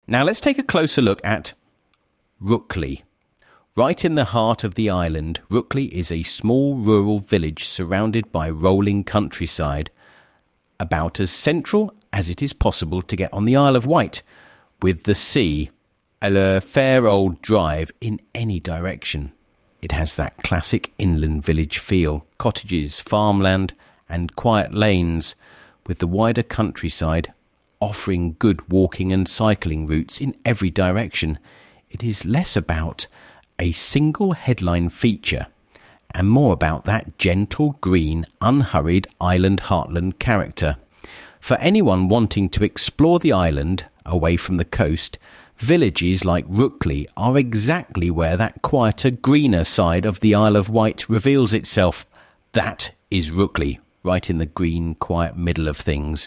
Now let's take a closer look at Rookley. Right in the heart of the island, Rookley is a small rural village surrounded by rolling countryside, about as central as it is possible to get on the Isle of Wight, with the sea a fair old drive in any direction. It has that classic inland village feel, cottages, farmland and quiet lanes, with the wider countryside offering good walking and cycling routes in every direction. It is less about a single headline feature and more about that gentle, green, unhurried island heartland character. For anyone wanting to explore the island away from the coast, villages like Rookley are exactly where that quieter, greener side of the Isle of Wight reveals itself. That is Rookley, right in the green, quiet middle of things.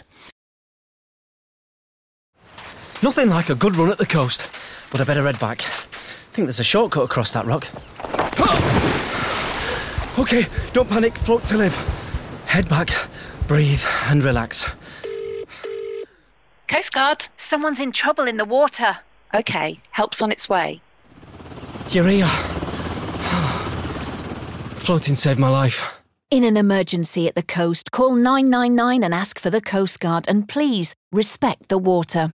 Nothing like a good run at the coast, but I better head back. I think there's a shortcut across that rock. OK, don't panic, float to live. Head back, breathe and relax. Coast Guard. Someone's in trouble in the water. OK, help's on its way. You're here. Floating saved my life. In an emergency at the coast, call 999 and ask for the Coast Guard, and please respect the water.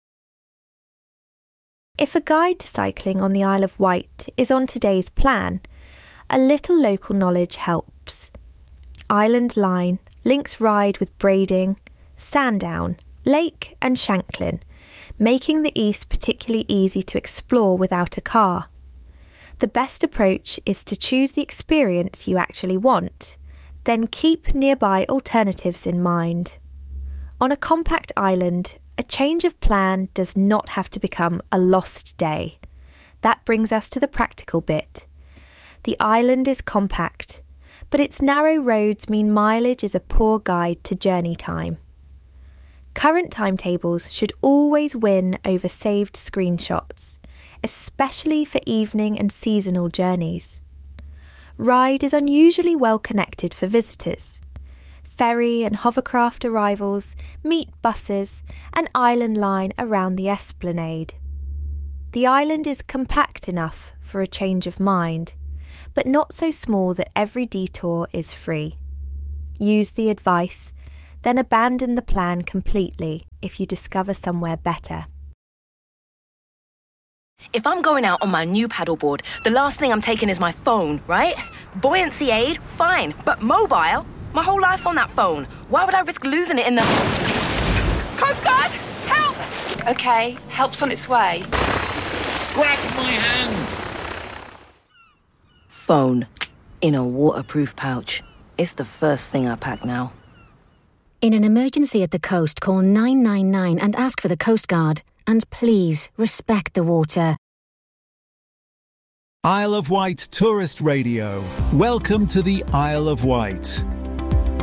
If a guide to cycling on the Isle of Wight is on today's plan, a little local knowledge helps. Island Line links Ryde with Brading, Sandown, Lake and Shanklin, making the east particularly easy to explore without a car. The best approach is to choose the experience you actually want, then keep nearby alternatives in mind. On a compact island, a change of plan does not have to become a lost day. That brings us to the practical bit. The island is compact, but its narrow roads mean mileage is a poor guide to journey time. Current timetables should always win over saved screenshots, especially for evening and seasonal journeys. Ryde is unusually well connected for visitors. Ferry and hovercraft arrivals, meet buses and Island Line around the esplanade. The island is compact enough for a change of mind, but not so small that every detour is free. Use the advice, then abandon the plan completely if you discover somewhere better. If I'm going out on my new paddleboard, the last thing I'm taking is my phone, right? Buoyancy aid, fine, but mobile? My whole life's on that phone. Why would I risk losing it in the... Coast Guard! Help! OK, help's on its way. Grab my hand! Phone. In a waterproof pouch. It's the first thing I pack now. In an emergency at the coast, call 999 and ask for the Coast Guard. And please respect the water. Isle of Wight Tourist Radio. Welcome to the Isle of Wight.